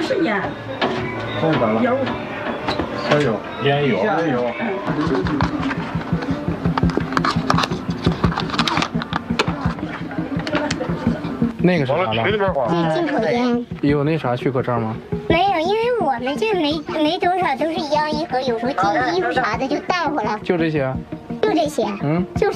是烟， 这咋了？ 有， 还有烟有，也有。那个是啥了？ 进口烟。 有那啥许可证吗？ 没有，因为我们这没多少，都是一样一盒，有时候进衣服啥的就带回来。 就这些？ 就这些。 嗯， 就是。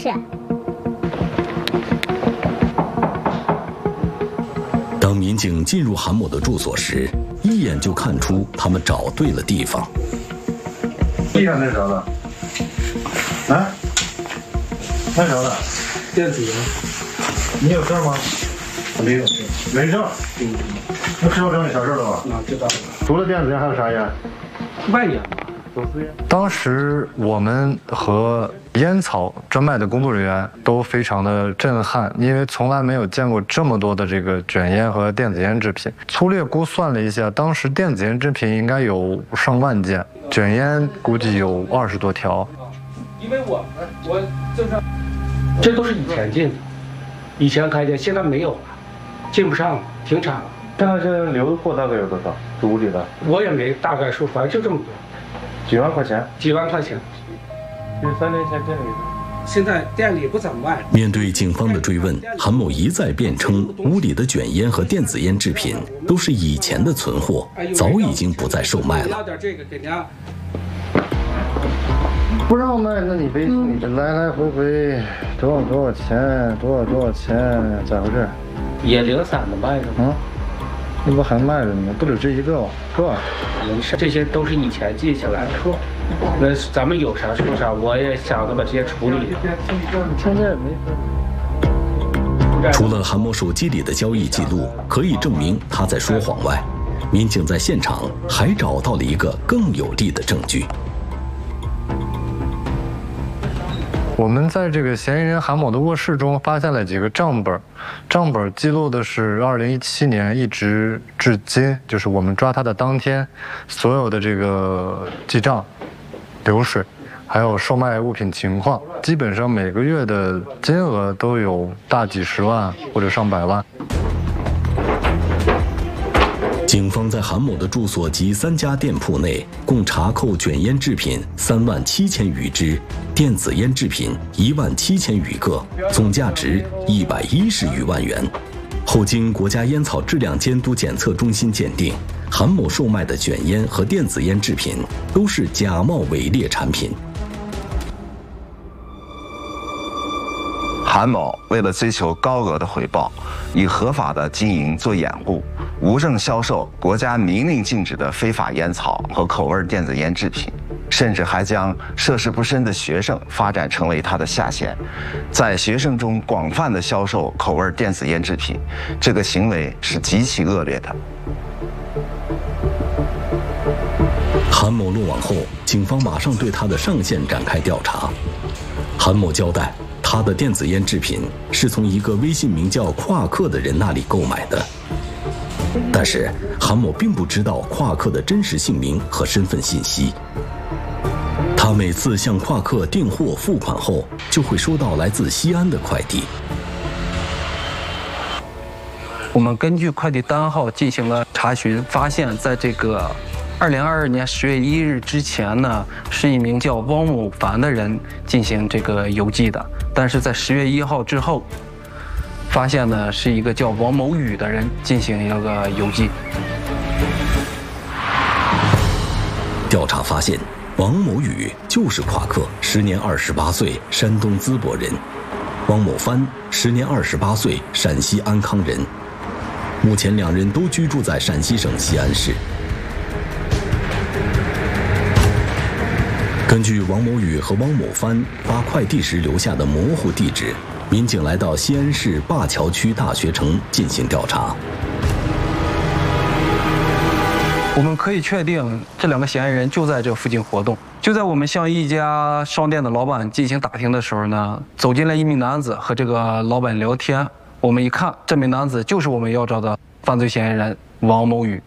当民警进入韩某的住所时，一眼就看出他们找对了地方。 地上那啥的？啊？那啥的？ 电子烟。 你有证吗？没有证。没证。那持有证你啥事了吧？ 啊，知道了。 除了电子烟还有啥烟？ 外烟吧。 当时我们和烟草专卖的工作人员都非常的震撼，因为从来没有见过这么多的这个卷烟和电子烟制品。粗略估算了一下，当时电子烟制品应该有上万件，卷烟估计有20多条。 因为我正常，这都是以前进的，以前开的，现在没有了，进不上了，停产了。 现在这留货大概有多少？屋里的？ 我也没大概数，反正就这么多。 几万块钱？ 几万块钱。 这3年前店里的。 现在店里不怎么卖。 面对警方的追问，韩某一再辩称，屋里的卷烟和电子烟制品都是以前的存货，早已经不再售卖了。 要点这个给家。 不让卖，那你别你来来回回多少钱？多少钱？咋回事？ 也零散的卖着啊？那不还卖着呢？不止这一个吧？是吧？ 没事，这些都是以前记下来的。那咱们有啥说啥，我也想着把这些处理了。 现在没事。 除了韩某手机里的交易记录可以证明他在说谎外，民警在现场还找到了一个更有力的证据。 我们在这个嫌疑人韩某的卧室中发现了几个账本，账本记录的是2017年一直至今，就是我们抓他的当天，所有的这个记账、流水，还有售卖物品情况，基本上每个月的金额都有大几十万或者上百万。 警方在韩某的住所及3家店铺内共查扣卷烟制品37000余支，电子烟制品17000余个，总价值110余万元。后经国家烟草质量监督检测中心鉴定，韩某售卖的卷烟和电子烟制品都是假冒伪劣产品。 韩某为了追求高额的回报，以合法的经营做掩护，无证销售国家明令禁止的非法烟草和口味电子烟制品，甚至还将涉世不深的学生发展成为他的下线，在学生中广泛的销售口味电子烟制品，这个行为是极其恶劣的。 韩某落网后，警方马上对他的上线展开调查。韩某交代，他的电子烟制品是从一个微信名叫夸克的人那里购买的，但是韩某并不知道夸克的真实姓名和身份信息。他每次向夸克订货付款后，就会收到来自西安的快递。 我们根据快递单号进行了查询，发现在这个2022年10月1日之前呢，是一名叫汪某凡的人进行这个邮寄的，但是在10月1号之后，发现呢是一个叫王某宇的人进行一个邮寄。 调查发现，王某宇就是夸克，时年28岁，山东淄博人；汪某帆时年28岁，陕西安康人。目前2人都居住在陕西省西安市。根据王某宇和汪某帆发快递时留下的模糊地址，民警来到西安市灞桥区大学城进行调查。 我们可以确定，这2个嫌疑人就在这附近活动。就在我们向一家商店的老板进行打听的时候呢，走进来一名男子和这个老板聊天。我们一看，这名男子就是我们要找的犯罪嫌疑人王某宇。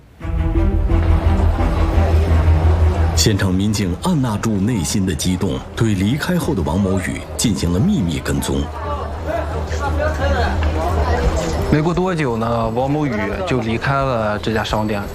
现场民警按捺住内心的激动，对离开后的王某宇进行了秘密跟踪。 没过多久呢，王某宇就离开了这家商店。